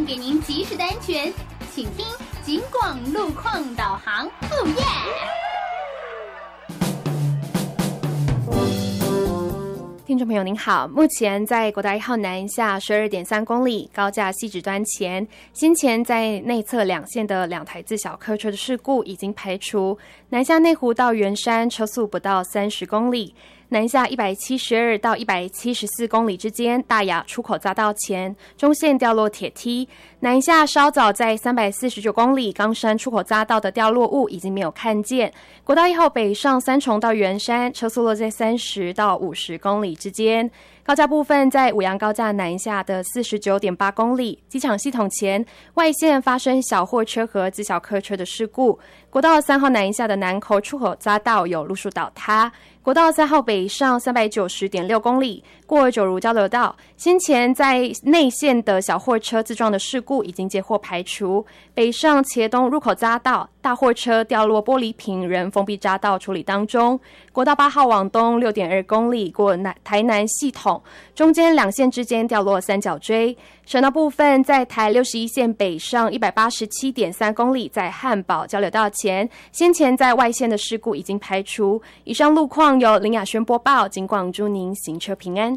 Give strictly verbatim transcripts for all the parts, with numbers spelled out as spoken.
送给您及时的安全，请听警广路况导航。哦耶！ 听众朋友您好，目前在国道一号南下 十二点三公里高架汐止端前，先前在内侧两线的两台自小客车的事故已经排除，南下内湖到圆山车速不到三十公里，南下一百七十二到一百七十四公里之间，大雅出口匝道前中线掉落铁梯，南下稍早在三百四十九公里冈山出口匝道的掉落物已经没有看见，国道一号北上三重到圆山车速落在三十到五十公里之间，高架部分在五杨高架南下的 四十九点八公里，机场系统前外线发生小货车和自小客车的事故，国道三号南下的南口出口匝道有路树倒塌，国道三号北上 三百九十点六公里过九如交流道，先前在内线的小货车自撞的事故已经接获排除，北上茄东入口匝道大货车掉落玻璃瓶仍封闭匝道处理当中，国道八号往东 六点二公里过台南系统，中间两线之间掉落三角锥，省道部分在台六十一线北上 一百八十七点三公里在汉宝交流道前，先前在外线的事故已经排除，以上路况由林雅轩播报，警广祝您行车平安。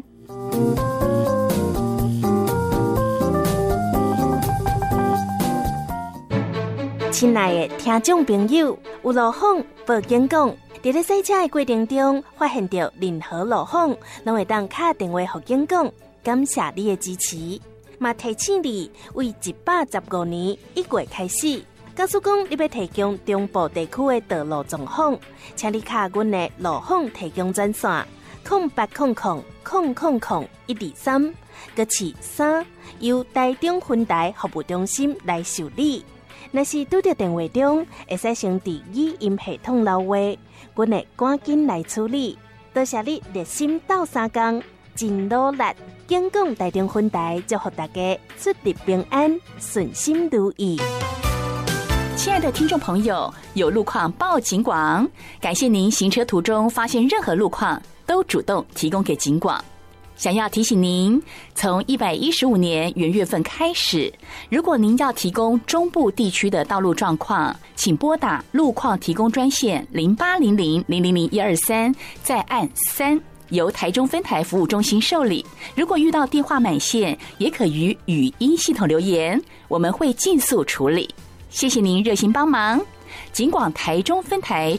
亲爱的听众朋友，有路况报警讲，在咧赛车的过程中发现到任何路况，拢会当打电话给警讲，感谢你的支持。嘛提醒你，为一百十五年一月开始，假使讲你要提供中部地区的道路状况，请你卡阮的路况提供专线零八零零零零零一二三，搁是三，由台中分台服务中心来受理。若是拄到电话中，会使先伫语音系统留话，阮会赶紧来处理。多谢你热心斗三工，真努力。警广台中分台祝福大家出入平安，顺心如意。 亲爱的听众朋友，有路况报警广，感谢您行车途中发现任何路况都主动提供给警广。想要提醒您，从一百一十五年元月份开始，如果您要提供中部地区的道路状况，请拨打路况提供专线零八零零零零零一二三，再按三，由台中分台服务中心受理。如果遇到电话满线，也可于语音系统留言，我们会尽速处理。谢谢您热心帮忙。警广台中分台